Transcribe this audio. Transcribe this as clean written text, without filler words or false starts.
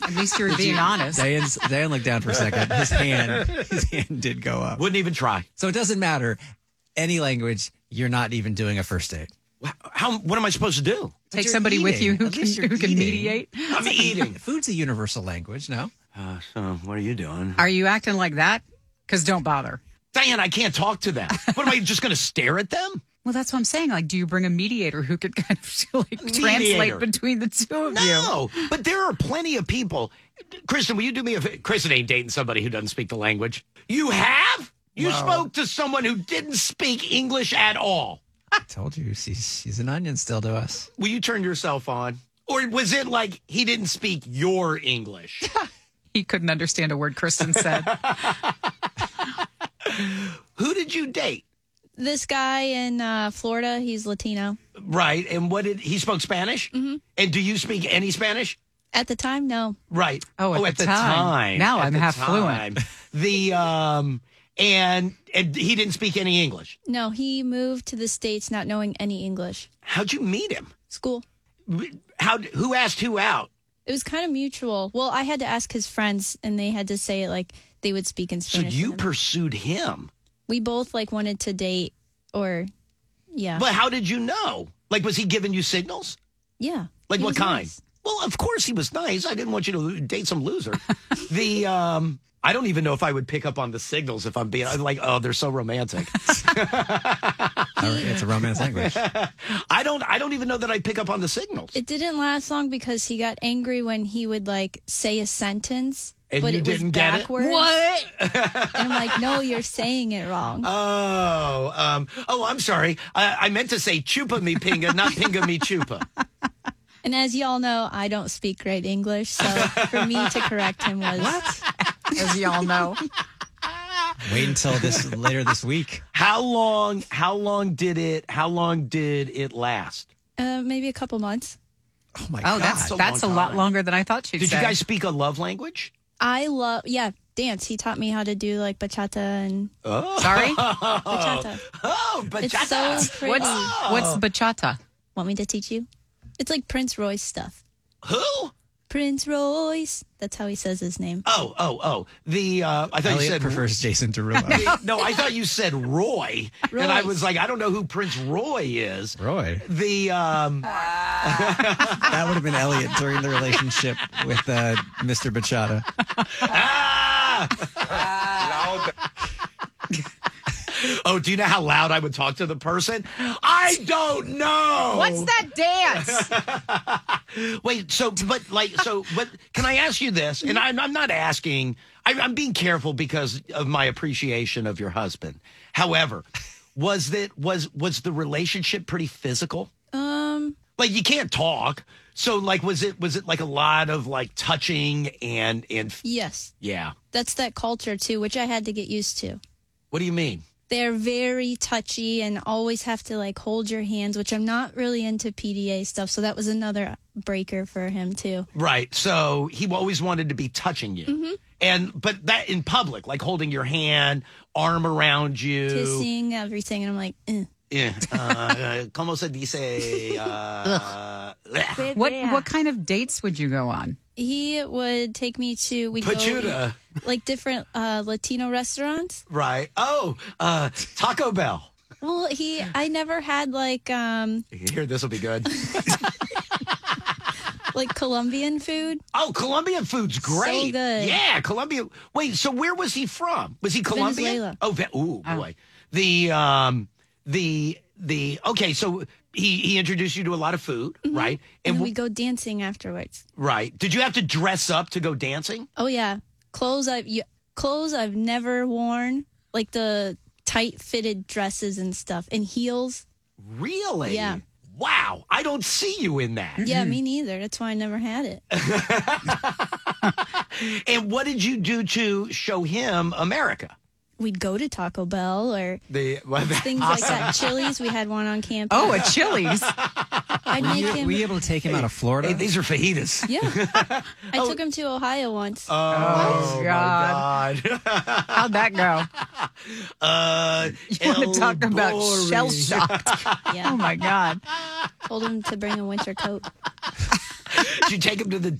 At least you're being honest. Dan looked down for a second. His hand did go up. Wouldn't even try. So it doesn't matter. Any language, you're not even doing a first date. What am I supposed to do? Take somebody with you who can mediate. I'm eating. Food's a universal language, no? So what are you doing? Are you acting like that? Because don't bother. Diane, I can't talk to them. What, am I just going to stare at them? Well, that's what I'm saying. Like, do you bring a mediator who could kind of translate between the two of you? No, but there are plenty of people. Kristen, will you do me a favor? Kristen ain't dating somebody who doesn't speak the language. You have? You spoke to someone who didn't speak English at all. I told you, she's an onion still to us. Will you turn yourself on? Or was it like he didn't speak your English? He couldn't understand a word Kristen said. Who did you date? This guy in Florida, he's Latino. Right. And he spoke Spanish? Mm-hmm. And do you speak any Spanish? At the time, no. Right. Oh, at the time. Now I'm half fluent. And he didn't speak any English? No, he moved to the States not knowing any English. How'd you meet him? School. Who asked who out? It was kind of mutual. Well, I had to ask his friends, and they had to say it like they would speak in Spanish. So you pursued him? We both wanted to date, yeah. But how did you know? Like, was he giving you signals? Yeah. Like what kind? Nice. Well, of course he was nice. I didn't want you to date some loser. I don't even know if I would pick up on the signals if I'm being like, oh, they're so romantic. It's a romance language. I don't even know that I'd pick up on the signals. It didn't last long because he got angry when he would say a sentence. And but you it didn't was get backwards. it? What? And I'm like, no, you're saying it wrong. Oh, I'm sorry. I meant to say chupa me pinga, not pinga me chupa. And as y'all know, I don't speak great English, so for me to correct him was... What? As y'all know. Wait until later this week. How long did it last? Maybe a couple months. Oh my God. That's a lot longer than I thought she'd say. Did you guys speak a love language? Dance. He taught me how to do bachata and... Oh. Sorry? Bachata. Oh, bachata. It's so pretty. What's bachata? Want me to teach you? It's like Prince Royce stuff. Who? Prince Royce. That's how he says his name. Oh. I thought Elliot you said prefers Jason Derulo. No, I thought you said Roy. Royce. And I was like, I don't know who Prince Roy is. Roy. That would have been Elliot during the relationship with Mr. Bachata. Oh, do you know how loud I would talk to the person? I don't know. What's that dance? Wait, but can I ask you this? And I'm not asking, I'm being careful because of my appreciation of your husband. However, was the relationship pretty physical? Like you can't talk. So was it like a lot of touching and Yes. Yeah. That's that culture too, which I had to get used to. What do you mean? They're very touchy and always have to hold your hands, which I'm not really into PDA stuff. So that was another breaker for him too. Right. So he always wanted to be touching you. Mm-hmm. But that in public, like holding your hand, arm around you. Kissing, everything. And I'm like, Yeah. ¿Cómo se dice? What kind of dates would you go on? He would take me to Pachuta. Different Latino restaurants. Right. Oh, Taco Bell. Well, I never had Here, this will be good. Colombian food. Oh, Colombian food's great. So good. Yeah, Colombia. Wait, so where was he from? Was he Colombian? Venezuela. Oh, boy. Okay, so he introduced you to a lot of food, mm-hmm. right? And we go dancing afterwards. Right. Did you have to dress up to go dancing? Oh yeah, clothes I've never worn, like the tight fitted dresses and stuff, and heels. Really? Yeah. Wow, I don't see you in that. Yeah, me neither. That's why I never had it. And what did you do to show him America? We'd go to Taco Bell or things awesome. like that. Chili's, we had one on campus. Oh, a Chili's. Were you able to take him out of Florida? Hey, these are fajitas. Yeah. I took him to Ohio once. Oh, God. my God. How'd that go? You want to talk about shell shocked? Yeah. Oh, my God. Told him to bring a winter coat. Did you take him to the